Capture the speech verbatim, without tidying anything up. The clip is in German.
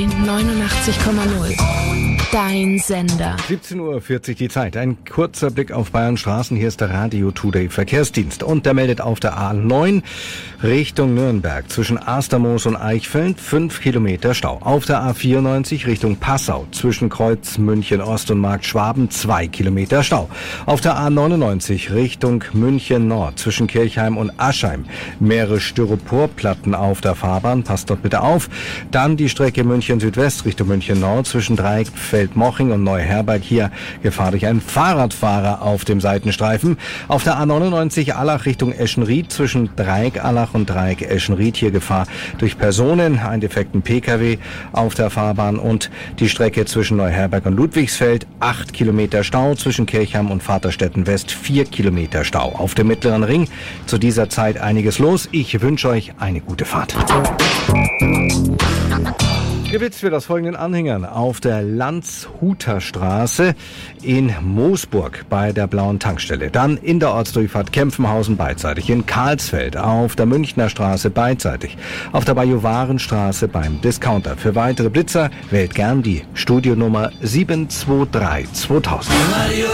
neunundachtzig Komma null. Dein Sender. siebzehn Uhr vierzig die Zeit. Ein kurzer Blick auf Bayern Straßen. Hier ist der Radio Today Verkehrsdienst. Und der meldet auf der A neun Richtung Nürnberg zwischen Astermoos und Eichfeld fünf Kilometer Stau. Auf der A vierundneunzig Richtung Passau zwischen Kreuz München Ost und Markt Schwaben zwei Kilometer Stau. Auf der A neunundneunzig Richtung München Nord zwischen Kirchheim und Aschheim mehrere Styroporplatten auf der Fahrbahn. Passt dort bitte auf. Dann die Strecke München Südwest Richtung München Nord zwischen Dreieckfeld-Moching und Neuherberg. Hier Gefahr durch einen Fahrradfahrer auf dem Seitenstreifen. Auf der A neunundneunzig Allach Richtung Eschenried zwischen Dreieck Allach und Dreieck Eschenried. Hier Gefahr durch Personen, ein defekten P K W auf der Fahrbahn und die Strecke zwischen Neuherberg und Ludwigsfeld. acht Kilometer Stau zwischen Kirchheim und Vaterstetten West. vier Kilometer Stau. Auf dem Mittleren Ring zu dieser Zeit einiges los. Ich wünsche euch eine gute Fahrt. Geblitzt wird aus folgenden Anhängern auf der Landshuter Straße in Moosburg bei der Blauen Tankstelle. Dann in der Ortsdurchfahrt Kempfenhausen beidseitig, in Karlsfeld auf der Münchner Straße beidseitig, auf der Bajuwarenstraße beim Discounter. Für weitere Blitzer wählt gern die Studionummer sieben zwei drei zweitausend.